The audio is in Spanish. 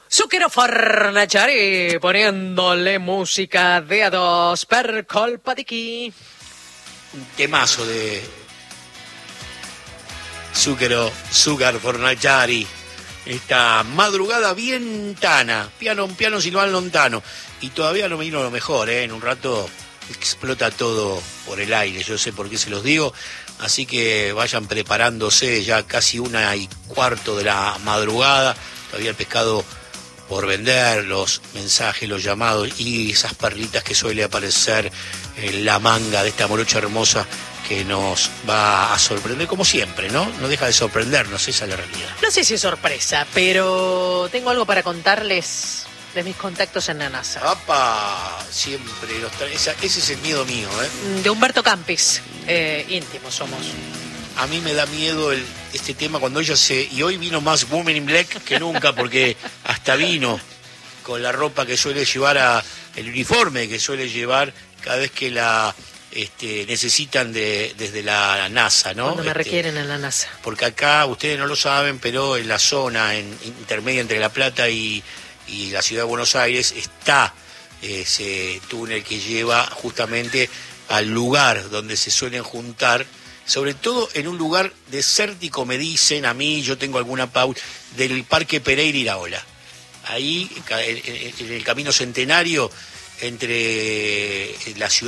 Zucchero Fornaciari poniéndole música de a dos per colpa di chi. Un temazo de Zucchero Fornaciari. Esta madrugada bien tana, piano sin mal lontano. Y todavía no me vino lo mejor, en un rato explota todo por el aire, yo sé por qué se los digo. Así que vayan preparándose, ya casi 1:15 de la madrugada. Todavía el pescado por vender, los mensajes, los llamados y esas perlitas que suele aparecer en la manga de esta morocha hermosa que nos va a sorprender como siempre, ¿no? No deja de sorprendernos, esa es la realidad. No sé si es sorpresa, pero tengo algo para contarles de mis contactos en la NASA. ¡Apa! Siempre ese es el miedo mío, De Humberto Campis, íntimos somos. A mí me da miedo este tema cuando ella y hoy vino más Woman in Black que nunca, porque hasta vino con la ropa que suele llevar, el uniforme que suele llevar cada vez que la necesitan desde la NASA, ¿no? Cuando me requieren en la NASA. Porque acá, ustedes no lo saben, pero en la zona intermedia entre La Plata y la ciudad de Buenos Aires está ese túnel que lleva justamente al lugar donde se suelen juntar, sobre todo en un lugar desértico, me dicen a mí, yo tengo alguna pauta, del Parque Pereira Iraola. Ahí, en el Camino Centenario, entre la ciudad